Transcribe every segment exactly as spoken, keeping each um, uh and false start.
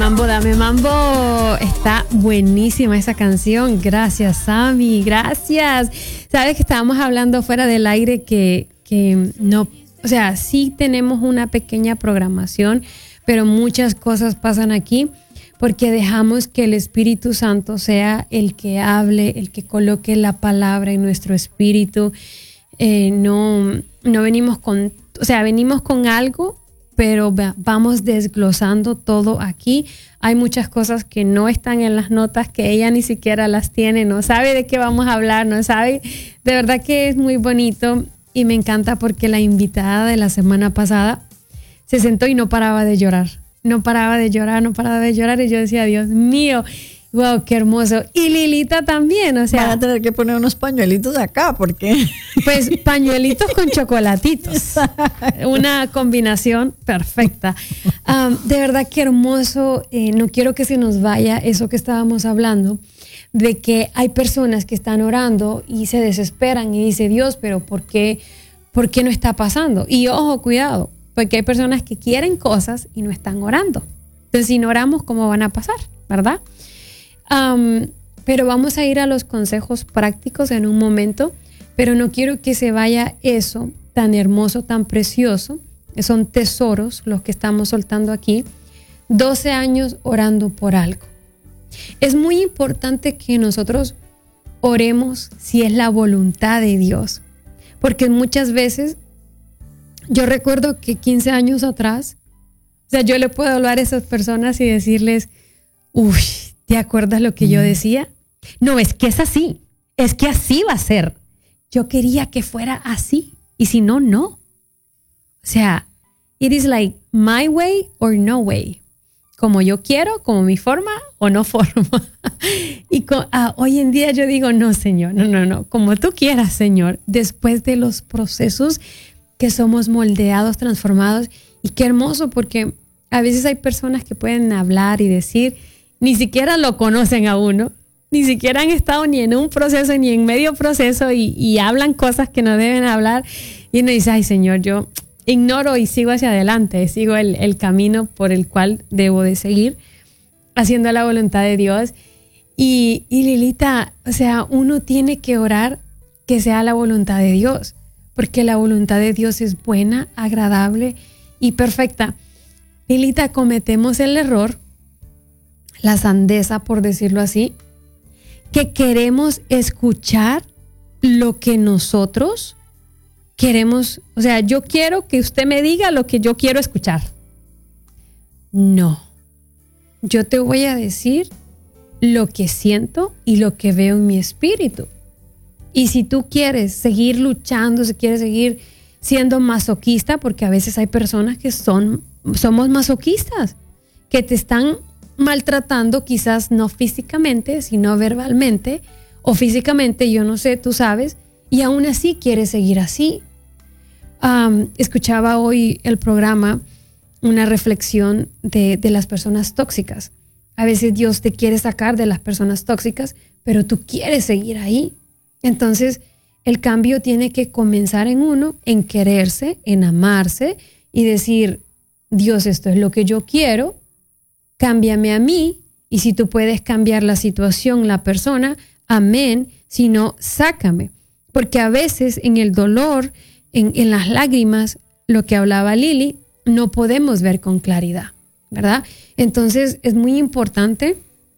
mambo, dame mambo. Está buenísima esa canción. Gracias, Sammy. Gracias. Sabes que estábamos hablando fuera del aire que, que no, o sea, sí tenemos una pequeña programación, pero muchas cosas pasan aquí porque dejamos que el Espíritu Santo sea el que hable, el que coloque la palabra en nuestro espíritu. Eh, no, no venimos con, o sea, venimos con algo, pero vamos desglosando todo aquí. Hay muchas cosas que no están en las notas, que ella ni siquiera las tiene, no sabe de qué vamos a hablar, no sabe. De verdad que es muy bonito y me encanta porque la invitada de la semana pasada se sentó y no paraba de llorar. No paraba de llorar, no paraba de llorar y yo decía, Dios mío, wow, qué hermoso. Y Lilita también, o sea. Van a tener que poner unos pañuelitos acá, porque. Pues pañuelitos con chocolatitos. Una combinación perfecta. Um, de verdad que hermoso. Eh, no quiero que se nos vaya eso que estábamos hablando, de que hay personas que están orando y se desesperan y dice, Dios, pero ¿por qué, por qué no está pasando? Y ojo, cuidado, porque hay personas que quieren cosas y no están orando. Entonces, si no oramos, ¿cómo van a pasar? ¿Verdad? Um, pero vamos a ir a los consejos prácticos en un momento, pero no quiero que se vaya eso tan hermoso, tan precioso. Son tesoros los que estamos soltando aquí. doce años orando por algo. Es muy importante que nosotros oremos si es la voluntad de Dios, porque muchas veces, yo recuerdo que quince años atrás, o sea, yo le puedo hablar a esas personas y decirles, uy, ¿te acuerdas lo que yo decía? No, es que es así. Es que así va a ser. Yo quería que fuera así. Y si no, no. O sea, it is like my way or no way. Como yo quiero, como mi forma o no forma. Y con, ah, hoy en día yo digo, no, Señor, no, no, no. Como tú quieras, Señor. Después de los procesos que somos moldeados, transformados. Y qué hermoso, porque a veces hay personas que pueden hablar y decir, ni siquiera lo conocen a uno, ni siquiera han estado ni en un proceso ni en medio proceso y, y hablan cosas que no deben hablar y uno dice, ay Señor, yo ignoro y sigo hacia adelante, sigo el, el camino por el cual debo de seguir haciendo la voluntad de Dios. Y, y Lilita, o sea, uno tiene que orar que sea la voluntad de Dios, porque la voluntad de Dios es buena, agradable y perfecta. Lilita, cometemos el error, la sandeza, por decirlo así, que queremos escuchar lo que nosotros queremos. O sea, yo quiero que usted me diga lo que yo quiero escuchar. No, yo te voy a decir lo que siento y lo que veo en mi espíritu. Y si tú quieres seguir luchando, si quieres seguir siendo masoquista, porque a veces hay personas que son, somos masoquistas, que te están maltratando, quizás no físicamente, sino verbalmente o físicamente, yo no sé, tú sabes, y aún así quieres seguir así. Um, escuchaba hoy el programa, una reflexión de, de las personas tóxicas. A veces Dios te quiere sacar de las personas tóxicas, pero tú quieres seguir ahí. Entonces, el cambio tiene que comenzar en uno, en quererse, en amarse y decir, Dios, esto es lo que yo quiero, cámbiame a mí, y si tú puedes cambiar la situación, la persona, amén, si no, sácame. Porque a veces en el dolor, en, en las lágrimas, lo que hablaba Lili, no podemos ver con claridad, ¿verdad? Entonces es muy importante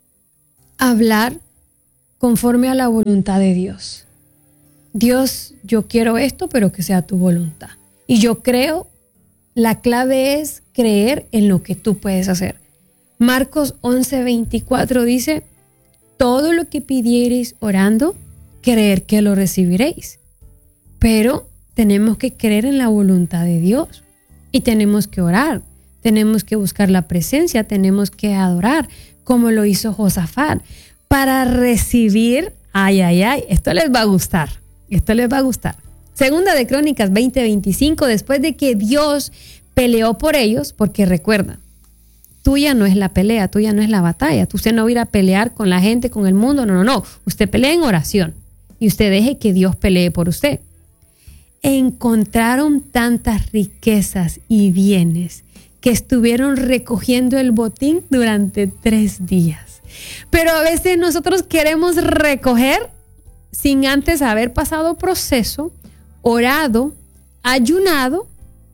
hablar conforme a la voluntad de Dios. Dios, yo quiero esto, pero que sea tu voluntad. Y yo creo, la clave es creer en lo que tú puedes hacer. Marcos once veinticuatro dice, todo lo que pidiereis orando, creer que lo recibiréis. Pero tenemos que creer en la voluntad de Dios y tenemos que orar, tenemos que buscar la presencia, tenemos que adorar, como lo hizo Josafat, para recibir, ay, ay, ay, esto les va a gustar, esto les va a gustar. Segunda de Crónicas veinte veinticinco, después de que Dios peleó por ellos, porque recuerda, tuya no es la pelea, tuya no es la batalla, usted no va a ir a pelear con la gente, con el mundo, no, no, no, usted pelea en oración y usted deje que Dios pelee por usted. Encontraron tantas riquezas y bienes que estuvieron recogiendo el botín durante tres días. Pero a veces nosotros queremos recoger sin antes haber pasado proceso, orado, ayunado,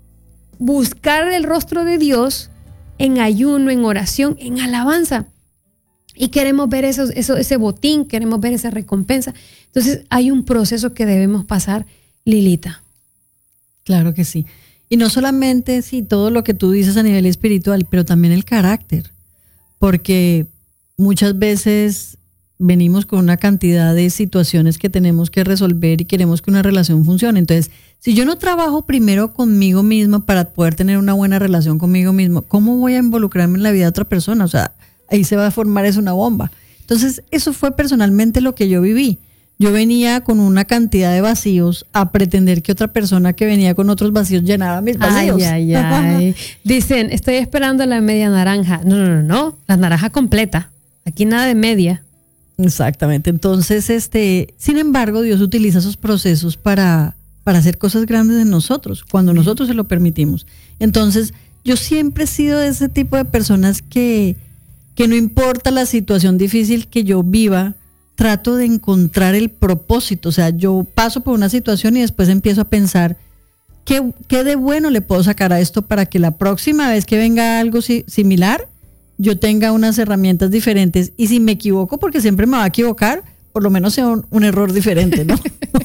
buscar el rostro de Dios en ayuno, en oración, en alabanza. Y queremos ver eso, eso, ese botín, queremos ver esa recompensa. Entonces hay un proceso que debemos pasar, Lilita. Claro que sí. Y no solamente sí, todo lo que tú dices a nivel espiritual, pero también el carácter. Porque muchas veces venimos con una cantidad de situaciones que tenemos que resolver y queremos que una relación funcione. Entonces, si yo no trabajo primero conmigo misma para poder tener una buena relación conmigo mismo, ¿cómo voy a involucrarme en la vida de otra persona? O sea, ahí se va a formar es una bomba. Entonces, eso fue personalmente lo que yo viví. Yo venía con una cantidad de vacíos a pretender que otra persona que venía con otros vacíos llenara mis vacíos. Ay, ay, ay. Dicen, estoy esperando la media naranja. No, no, no, no, la naranja completa. Aquí nada de media. Exactamente. Entonces, este, sin embargo, Dios utiliza esos procesos para, para hacer cosas grandes en nosotros, cuando nosotros se lo permitimos. Entonces, yo siempre he sido de ese tipo de personas que, que no importa la situación difícil que yo viva, trato de encontrar el propósito. O sea, yo paso por una situación y después empiezo a pensar qué, qué de bueno le puedo sacar a esto para que la próxima vez que venga algo si, similar, yo tenga unas herramientas diferentes. Y si me equivoco, porque siempre me va a equivocar, por lo menos sea un, un error diferente, ¿no?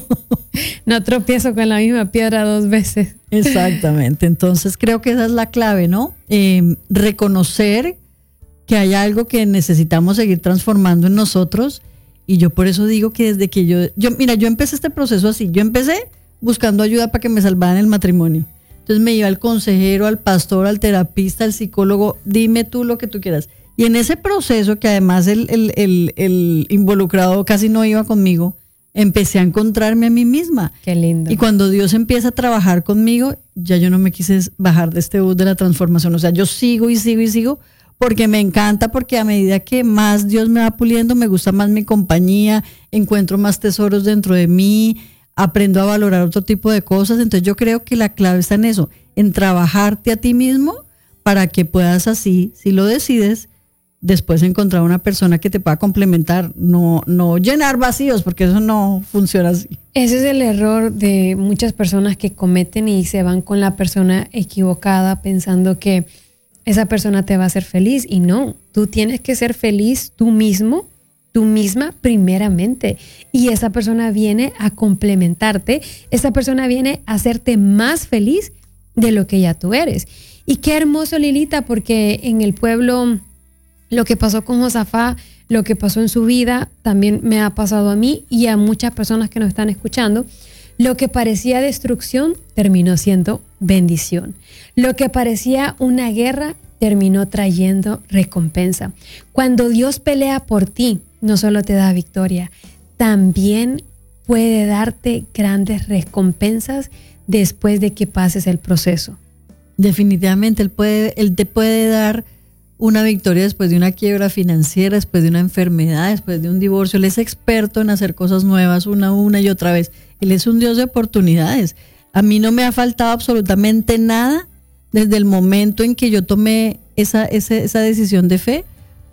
No tropiezo con la misma piedra dos veces. Exactamente. Entonces creo que esa es la clave, ¿no? Eh, reconocer que hay algo que necesitamos seguir transformando en nosotros. Y yo por eso digo que desde que yo, yo, mira, yo empecé este proceso así, yo empecé buscando ayuda para que me salvaran el matrimonio. Entonces me iba al consejero, al pastor, al terapista, al psicólogo, dime tú lo que tú quieras. Y en ese proceso, que además el, el, el, el involucrado casi no iba conmigo, empecé a encontrarme a mí misma. Qué lindo. Y cuando Dios empieza a trabajar conmigo, ya yo no me quise bajar de este bus de la transformación. O sea, yo sigo y sigo y sigo, porque me encanta, porque a medida que más Dios me va puliendo, me gusta más mi compañía, encuentro más tesoros dentro de mí, aprendo a valorar otro tipo de cosas. Entonces yo creo que la clave está en eso, en trabajarte a ti mismo para que puedas así, si lo decides, después encontrar una persona que te pueda complementar, no, no llenar vacíos, porque eso no funciona así. Ese es el error de muchas personas que cometen y se van con la persona equivocada pensando que esa persona te va a hacer feliz, y no, tú tienes que ser feliz tú mismo, tú misma primeramente, y esa persona viene a complementarte, esa persona viene a hacerte más feliz de lo que ya tú eres. Y qué hermoso, Lilita, porque en el pueblo lo que pasó con Josafat, lo que pasó en su vida, también me ha pasado a mí y a muchas personas que nos están escuchando. Lo que parecía destrucción terminó siendo bendición. Lo que parecía una guerra terminó trayendo recompensa. Cuando Dios pelea por ti, no solo te da victoria, también puede darte grandes recompensas después de que pases el proceso. Definitivamente, Él, puede, él te puede dar una victoria después de una quiebra financiera, después de una enfermedad, después de un divorcio. Él es experto en hacer cosas nuevas una, una y otra vez. Él es un Dios de oportunidades. A mí no me ha faltado absolutamente nada desde el momento en que yo tomé esa, esa, esa decisión de fe,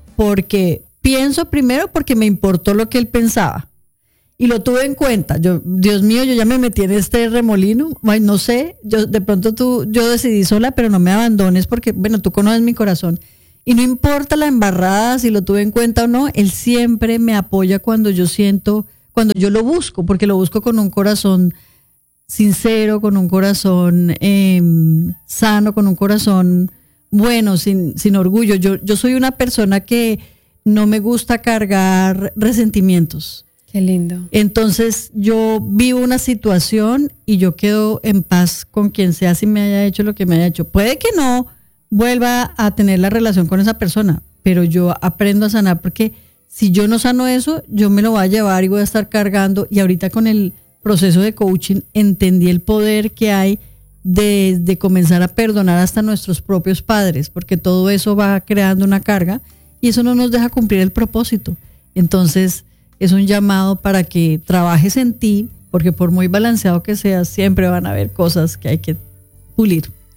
porque pienso primero porque me importó lo que él pensaba y lo tuve en cuenta. Yo, Dios mío, yo ya me metí en este remolino, ay, no sé, yo de pronto tú, yo decidí sola, pero no me abandones porque, bueno, tú conoces mi corazón. Y no importa la embarrada, si lo tuve en cuenta o no, él siempre me apoya cuando yo siento, cuando yo lo busco, porque lo busco con un corazón sincero, con un corazón eh, sano, con un corazón bueno, sin, sin orgullo. Yo, yo soy una persona que no me gusta cargar resentimientos. Qué lindo. Entonces yo vivo una situación y yo quedo en paz con quien sea si me haya hecho lo que me haya hecho. Puede que no vuelva a tener la relación con esa persona, pero yo aprendo a sanar, porque si yo no sano eso, yo me lo voy a llevar y voy a estar cargando. Y ahorita con el proceso de coaching entendí el poder que hay de, de comenzar a perdonar hasta nuestros propios padres, porque todo eso va creando una carga y eso no nos deja cumplir el propósito. Entonces es un llamado para que trabajes en ti, porque por muy balanceado que seas, siempre van a haber cosas que hay que pulir.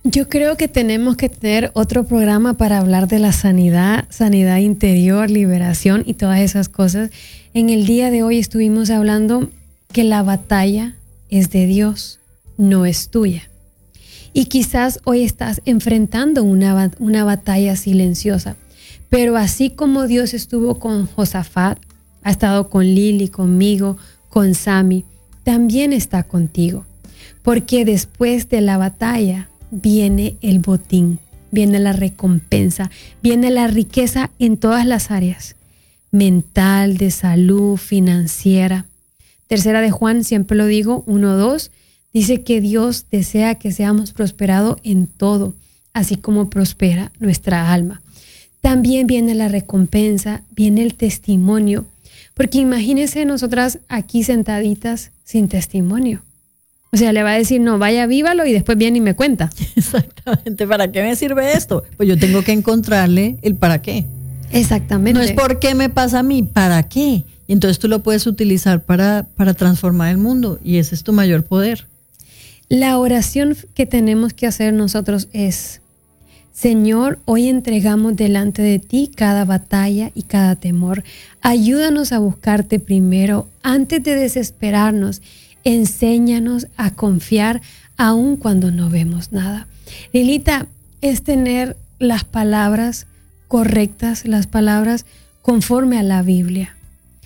Yo creo que tenemos que tener otro programa para hablar de la sanidad, sanidad interior, liberación y todas esas cosas. En el día de hoy estuvimos hablando que la batalla es de Dios, no es tuya. Y quizás hoy estás enfrentando una, una batalla silenciosa, pero así como Dios estuvo con Josafat, ha estado con Lili, conmigo, con Sammy, también está contigo. Porque después de la batalla viene el botín, viene la recompensa, viene la riqueza en todas las áreas, mental, de salud, financiera. Tercera de Juan, siempre lo digo, uno, dos, dice que Dios desea que seamos prosperados en todo, así como prospera nuestra alma. También viene la recompensa, viene el testimonio, porque imagínense nosotras aquí sentaditas sin testimonio. O sea, le va a decir, no, vaya, vívalo y después viene y me cuenta. Exactamente. ¿Para qué me sirve esto? Pues yo tengo que encontrarle el para qué. Exactamente. No es por qué me pasa a mí, ¿para qué? Y entonces tú lo puedes utilizar para, para transformar el mundo y ese es tu mayor poder. La oración que tenemos que hacer nosotros es, Señor, hoy entregamos delante de ti cada batalla y cada temor. Ayúdanos a buscarte primero antes de desesperarnos. Enséñanos a confiar aun cuando no vemos nada. Lilita, es tener las palabras correctas, las palabras conforme a la Biblia.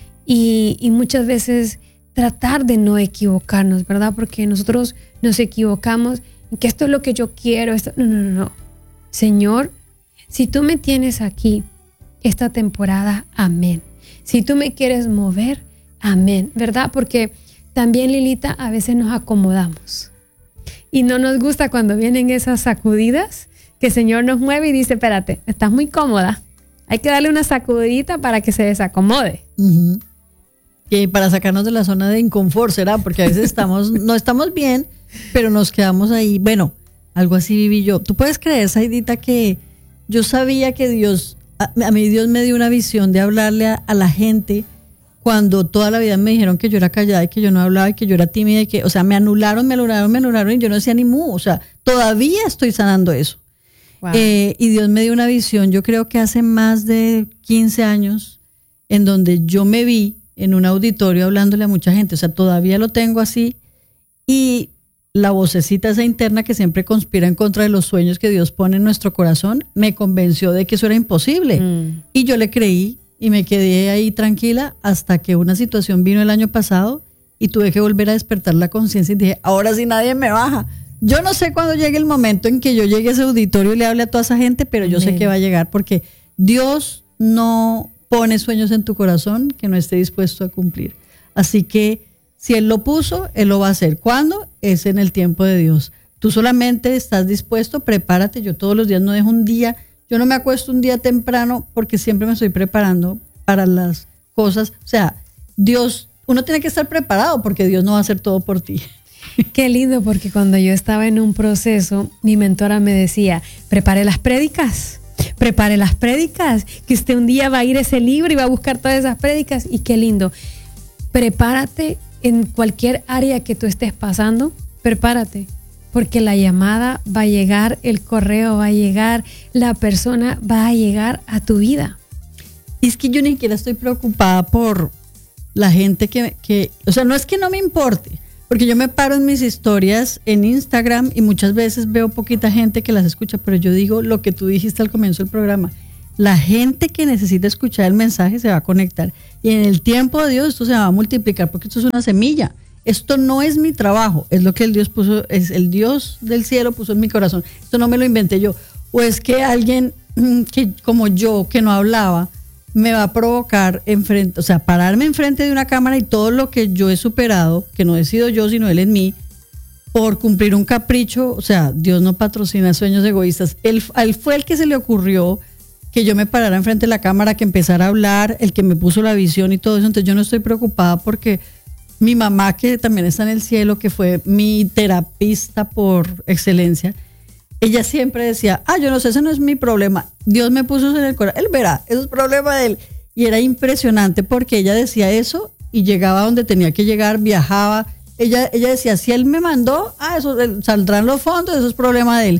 Y, y muchas veces tratar de no equivocarnos, ¿verdad? Porque nosotros nos equivocamos en que esto es lo que yo quiero. Esto, no, no, no, no. Señor, si tú me tienes aquí esta temporada, amén. Si tú me quieres mover, amén, ¿verdad? Porque también, Lilita, a veces nos acomodamos y no nos gusta cuando vienen esas sacudidas que el Señor nos mueve y dice, espérate, estás muy cómoda. Hay que darle una sacudidita para que se desacomode. Uh-huh. Y para sacarnos de la zona de inconfort, ¿será? Porque a veces estamos, no estamos bien, pero nos quedamos ahí. Bueno, algo así viví yo. ¿Tú puedes creer, Saidita, que yo sabía que Dios, a, a mí Dios me dio una visión de hablarle a, a la gente cuando toda la vida me dijeron que yo era callada y que yo no hablaba y que yo era tímida y que, o sea, me anularon, me anularon, me anularon y yo no decía ni mu, o sea, todavía estoy sanando eso. Wow. Eh, y Dios me dio una visión, yo creo que hace más de quince años, en donde yo me vi en un auditorio hablándole a mucha gente, o sea, todavía lo tengo así y la vocecita esa interna que siempre conspira en contra de los sueños que Dios pone en nuestro corazón, me convenció de que eso era imposible mm. y yo le creí. Y me quedé ahí tranquila hasta que una situación vino el año pasado y tuve que volver a despertar la conciencia y dije, ahora sí nadie me baja. Yo no sé cuándo llegue el momento en que yo llegue a ese auditorio y le hable a toda esa gente, pero yo Amén. Sé que va a llegar porque Dios no pone sueños en tu corazón que no esté dispuesto a cumplir. Así que si Él lo puso, Él lo va a hacer. ¿Cuándo? Es en el tiempo de Dios. Tú solamente estás dispuesto, prepárate. Yo todos los días no dejo un día. Yo no me acuesto un día temprano porque siempre me estoy preparando para las cosas. O sea, Dios, uno tiene que estar preparado porque Dios no va a hacer todo por ti. Qué lindo, porque cuando yo estaba en un proceso, mi mentora me decía, prepare las prédicas, prepare las prédicas, que usted un día va a ir a ese libro y va a buscar todas esas prédicas. Y qué lindo. Prepárate en cualquier área que tú estés pasando, prepárate. Porque la llamada va a llegar, el correo va a llegar, la persona va a llegar a tu vida. Y es que yo ni siquiera estoy preocupada por la gente que, que, o sea, no es que no me importe, porque yo me paro en mis historias en Instagram y muchas veces veo poquita gente que las escucha, pero yo digo lo que tú dijiste al comienzo del programa. La gente que necesita escuchar el mensaje se va a conectar y en el tiempo de Dios esto se va a multiplicar porque esto es una semilla. Esto no es mi trabajo, es lo que el Dios puso, es el Dios del cielo puso en mi corazón. Esto no me lo inventé yo. O es que alguien que como yo, que no hablaba, me va a provocar enfrente, o sea, pararme enfrente de una cámara y todo lo que yo he superado, que no he sido yo, sino Él en mí, por cumplir un capricho. O sea, Dios no patrocina sueños egoístas. Él, él fue el que se le ocurrió que yo me parara enfrente de la cámara, que empezara a hablar, el que me puso la visión y todo eso. Entonces yo no estoy preocupada porque mi mamá, que también está en el cielo, que fue mi terapista por excelencia, ella siempre decía, ah, yo no sé, ese no es mi problema. Dios me puso eso en el corazón. Él verá, eso es problema de él. Y era impresionante porque ella decía eso y llegaba donde tenía que llegar, viajaba. Ella, ella decía, si él me mandó, ah, eso saldrán los fondos, eso es problema de él.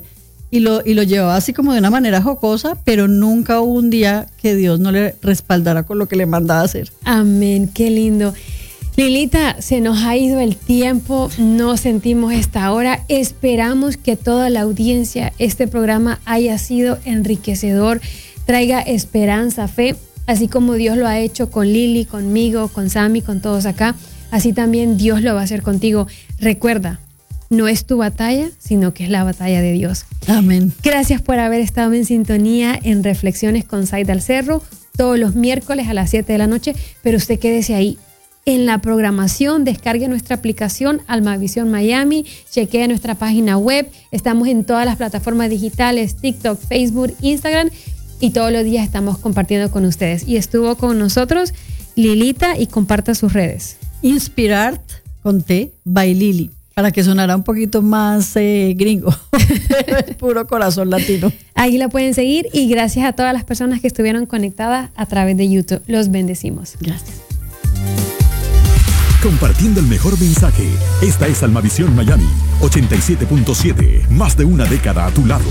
y lo, y lo llevaba así como de una manera jocosa, pero nunca hubo un día que Dios no le respaldara con lo que le mandaba a hacer. Amén, qué lindo. Lilita, se nos ha ido el tiempo, no sentimos esta hora. Esperamos que toda la audiencia, este programa haya sido enriquecedor, traiga esperanza, fe, así como Dios lo ha hecho con Lili, conmigo, con Sammy, con todos acá. Así también Dios lo va a hacer contigo. Recuerda, no es tu batalla, sino que es la batalla de Dios. Amén. Gracias por haber estado en sintonía en Reflexiones con Zaida al Cerro, todos los miércoles a las siete de la noche, pero usted quédese ahí. En la programación, descargue nuestra aplicación Almavisión Miami, chequee nuestra página web, estamos en todas las plataformas digitales, TikTok, Facebook, Instagram, y todos los días estamos compartiendo con ustedes. Y estuvo con nosotros Lilita, y comparta sus redes. Inspirart con T by Lili, para que sonara un poquito más eh, gringo, pero es puro corazón latino. Ahí la pueden seguir, y gracias a todas las personas que estuvieron conectadas a través de YouTube. Los bendecimos. Gracias. Compartiendo el mejor mensaje. Esta es Almavisión Miami ochenta y siete punto siete. Más de una década a tu lado.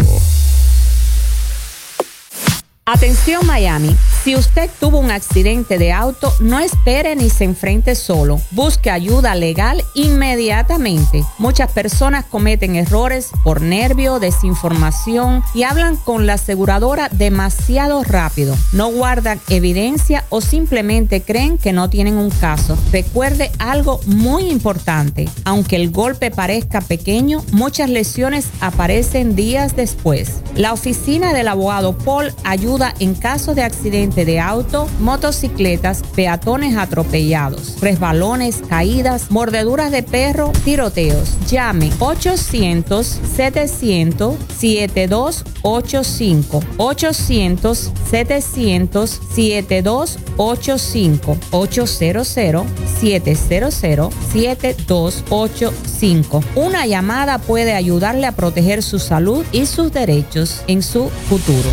Atención Miami, si usted tuvo un accidente de auto, no espere ni se enfrente solo. Busque ayuda legal inmediatamente. Muchas personas cometen errores por nervio, desinformación y hablan con la aseguradora demasiado rápido. No guardan evidencia o simplemente creen que no tienen un caso. Recuerde algo muy importante. Aunque el golpe parezca pequeño, muchas lesiones aparecen días después. La oficina del abogado Paul ayuda en caso de accidente de auto, motocicletas, peatones atropellados, resbalones, caídas, mordeduras de perro, tiroteos. Llame ochocientos, setecientos, setenta y dos ochenta y cinco, ochocientos, setecientos, setenta y dos ochenta y cinco, ochocientos, setecientos, setenta y dos ochenta y cinco. Una llamada puede ayudarle a proteger su salud y sus derechos en su futuro.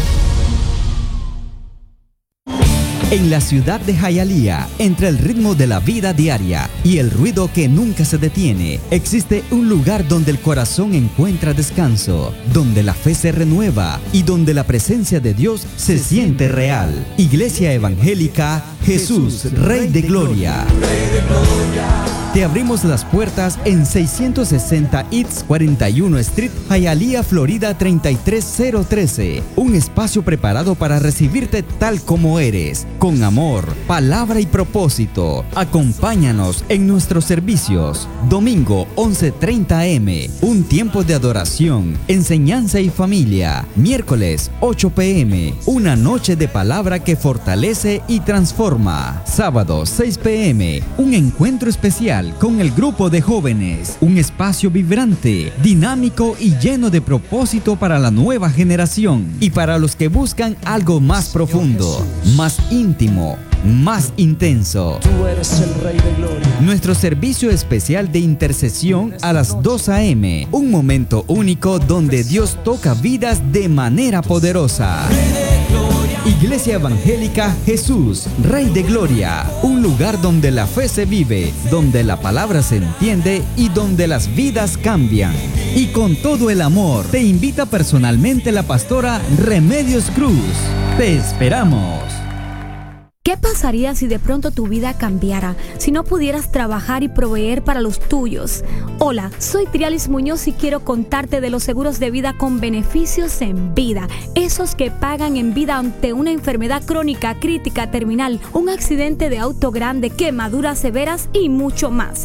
En la ciudad de Hialeah, entre el ritmo de la vida diaria y el ruido que nunca se detiene, existe un lugar donde el corazón encuentra descanso, donde la fe se renueva y donde la presencia de Dios se siente real. Iglesia Evangélica Jesús, Rey de Gloria. Te abrimos las puertas en seiscientos sesenta East cuarenta y uno Street, Hialeah, Florida treinta y tres mil trece. Un espacio preparado para recibirte tal como eres, con amor, palabra y propósito. Acompáñanos en nuestros servicios. Domingo once treinta a eme, un tiempo de adoración, enseñanza y familia. Miércoles ocho pe eme, una noche de palabra que fortalece y transforma. Sábado seis pe eme, un encuentro especial con el grupo de jóvenes, un espacio vibrante, dinámico y lleno de propósito para la nueva generación y para los que buscan algo más profundo, más íntimo, más intenso. Tú eres el Rey de Gloria. Nuestro servicio especial de intercesión a las dos a eme, un momento único donde Dios toca vidas de manera poderosa. Iglesia Evangélica Jesús, Rey de Gloria, un lugar donde la fe se vive, donde la palabra se entiende y donde las vidas cambian. Y con todo el amor, te invita personalmente la pastora Remedios Cruz. Te esperamos. ¿Qué pasaría si de pronto tu vida cambiara? Si no pudieras trabajar y proveer para los tuyos. Hola, soy Trialis Muñoz y quiero contarte de los seguros de vida con beneficios en vida. Esos que pagan en vida ante una enfermedad crónica, crítica, terminal, un accidente de auto grande, quemaduras severas y mucho más.